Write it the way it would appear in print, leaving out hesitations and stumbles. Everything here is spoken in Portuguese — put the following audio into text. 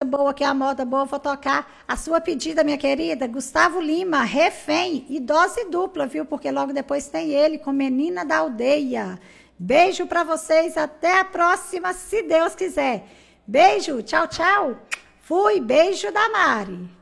boa, que é a moda boa, vou tocar a sua pedida, minha querida, Gustavo Lima, Refém, e dose dupla, viu? Porque logo depois tem ele com Menina da Aldeia. Beijo para vocês, até a próxima, se Deus quiser. Beijo, tchau, tchau. Fui, beijo da Mari.